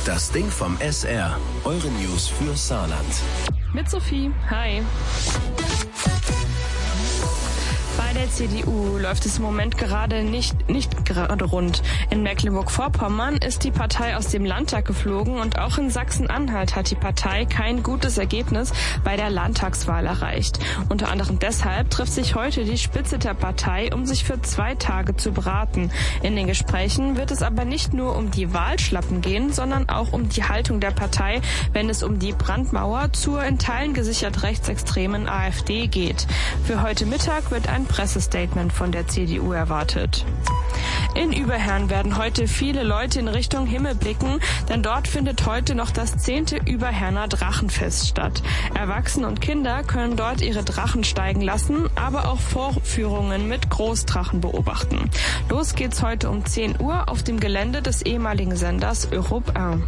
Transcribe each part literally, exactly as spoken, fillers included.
Das Ding vom S R. Eure News für Saarland. Mit Sophie. Hi. Bei der C D U läuft es im Moment gerade nicht, nicht gerade rund. In Mecklenburg-Vorpommern ist die Partei aus dem Landtag geflogen und auch in Sachsen-Anhalt hat die Partei kein gutes Ergebnis bei der Landtagswahl erreicht. Unter anderem deshalb trifft sich heute die Spitze der Partei, um sich für zwei Tage zu beraten. In den Gesprächen wird es aber nicht nur um die Wahlschlappen gehen, sondern auch um die Haltung der Partei, wenn es um die Brandmauer zur in Teilen gesichert rechtsextremen AfD geht. Für heute Mittag wird ein Pressestatement von der C D U erwartet. In Überherrn werden heute viele Leute in Richtung Himmel blicken, denn dort findet heute noch das zehnte Überherner Drachenfest statt. Erwachsene und Kinder können dort ihre Drachen steigen lassen, aber auch Vorführungen mit Großdrachen beobachten. Los geht's heute um zehn Uhr auf dem Gelände des ehemaligen Senders Europe eins.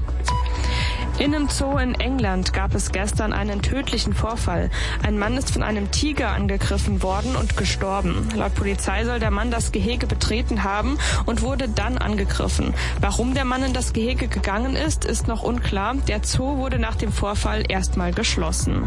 In einem Zoo in England gab es gestern einen tödlichen Vorfall. Ein Mann ist von einem Tiger angegriffen worden und gestorben. Laut Polizei soll der Mann das Gehege betreten haben und wurde dann angegriffen. Warum der Mann in das Gehege gegangen ist, ist noch unklar. Der Zoo wurde nach dem Vorfall erstmal geschlossen.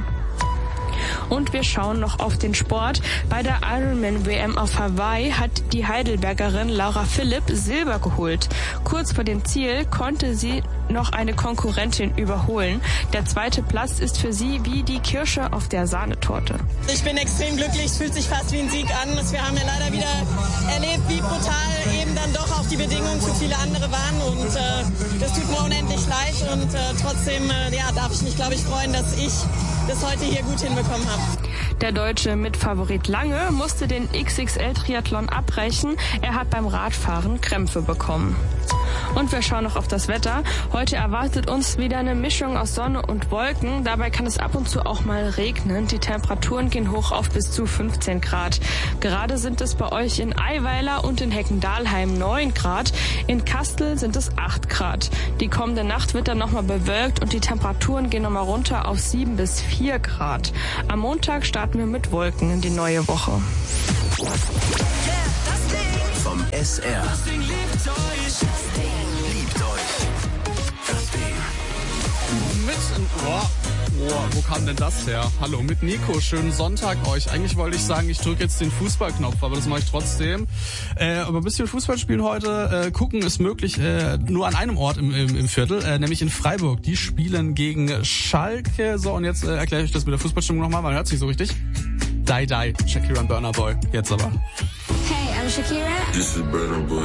Und wir schauen noch auf den Sport. Bei der Ironman-W M auf Hawaii hat die Heidelbergerin Laura Philipp Silber geholt. Kurz vor dem Ziel konnte sie noch eine Konkurrentin überholen. Der zweite Platz ist für sie wie die Kirsche auf der Sahnetorte. Ich bin extrem glücklich, es fühlt sich fast wie ein Sieg an. Wir haben ja leider wieder erlebt, wie brutal eben dann doch auch die Bedingungen für viele andere waren. Und äh, das tut mir unendlich leid. Und äh, trotzdem äh, ja, darf ich mich, glaube ich, freuen, dass ich das heute hier gut hinbekommen habe. Der deutsche Mitfavorit Lange musste den X X L-Triathlon abbrechen. Er hat beim Radfahren Krämpfe bekommen. Und wir schauen noch auf das Wetter. Heute erwartet uns wieder eine Mischung aus Sonne und Wolken. Dabei kann es ab und zu auch mal regnen. Die Temperaturen gehen hoch auf bis zu fünfzehn Grad. Gerade sind es bei euch in Eiweiler und in Heckendahlheim neun Grad. In Kastel sind es acht Grad. Die kommende Nacht wird dann nochmal bewölkt und die Temperaturen gehen nochmal runter auf sieben bis vier Grad. Am Montag starten wir mit Wolken in die neue Woche. Vom S R. Das Ding liebt euch. Liebt euch. Das Ding. Mit, boah, boah, wo kam denn das her? Hallo, mit Nico, schönen Sonntag euch. Eigentlich wollte ich sagen, ich drücke jetzt den Fußballknopf, aber das mache ich trotzdem. Äh, aber ein bisschen Fußball spielen heute, äh, gucken ist möglich, äh, nur an einem Ort im, im, im Viertel, äh, nämlich in Freiburg. Die spielen gegen Schalke. So, und jetzt äh, erkläre ich das mit der Fußballstimmung nochmal, man hört sich so richtig. Die, die, Shakira und Burna Boy. Jetzt aber. Hey, I'm Shakira. This is Burna Boy.